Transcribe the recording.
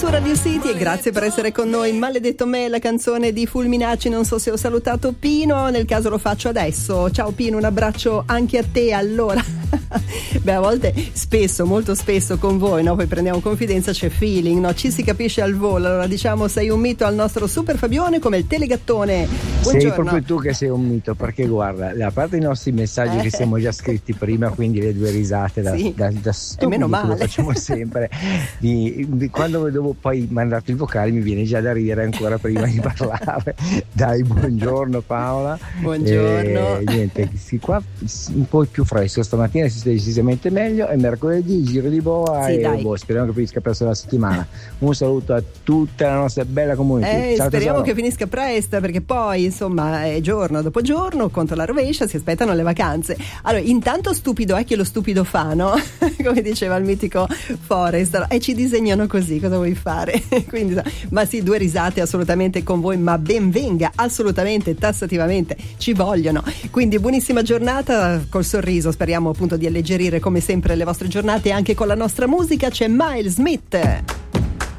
su Radio City e grazie per essere con noi. Maledetto me, la canzone di Fulminacci. Non so se ho salutato Pino, nel caso lo faccio adesso. Ciao Pino, un abbraccio anche a te. Allora beh, a volte, spesso, molto spesso con voi, no? Poi prendiamo confidenza, c'è feeling, no? Ci si capisce al volo. Allora diciamo sei un mito al nostro super Fabione come il telegattone. Buongiorno. Sei proprio tu che sei un mito, perché guarda, a parte i nostri messaggi che siamo già scritti prima, quindi le due risate da stupido, meno male, lo facciamo sempre quando devo poi mandarti il vocale mi viene già da ridere ancora prima di parlare. Dai, buongiorno Paola. Buongiorno. Niente, qua un po' più fresco stamattina, si sta decisamente meglio. È mercoledì, giro di boa speriamo che finisca presto la settimana. Un saluto a tutta la nostra bella community. Ciao, speriamo tesoro. che finisca presto, perché poi insomma è giorno dopo giorno contro la rovescia, si aspettano le vacanze. Allora intanto stupido è che lo stupido fa, no? Come diceva il mitico Forrest, e ci disegnano così, cosa vuoi fare? Quindi, ma sì, due risate assolutamente con voi, ma ben venga, assolutamente, tassativamente ci vogliono. Quindi buonissima giornata col sorriso, speriamo appunto di alleggerire come sempre le vostre giornate anche con la nostra musica. C'è Miles Smith.